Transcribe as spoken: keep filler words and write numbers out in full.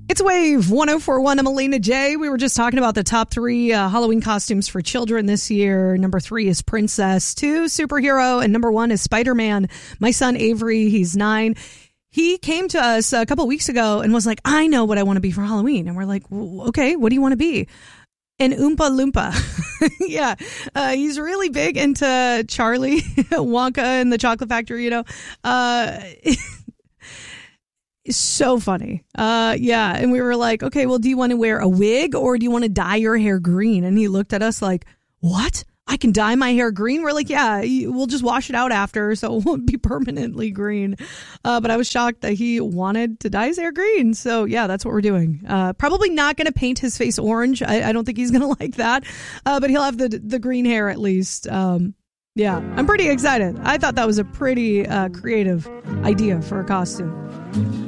It's Wave one oh four point one. I'm Alina J. We were just talking about the top three uh, Halloween costumes for children this year. Number three is Princess, two superhero, and number one is Spider-Man. My son Avery, he's nine. He came to us a couple weeks ago and was like, I know what I want to be for Halloween. And we're like, okay, what do you want to be? An Oompa Loompa. yeah. Uh, he's really big into Charlie Wonka and the Chocolate Factory, you know. Uh It's so funny. Uh, yeah. And we were like, okay, well, do you want to wear a wig or do you want to dye your hair green? And he looked at us like, what? I can dye my hair green? We're like, yeah, we'll just wash it out after, so it won't be permanently green. Uh, but I was shocked that he wanted to dye his hair green. So, yeah, that's what we're doing. Uh, probably not going to paint his face orange. I, I don't think he's going to like that. Uh, but he'll have the the green hair at least. Um, yeah, I'm pretty excited. I thought that was a pretty uh, creative idea for a costume.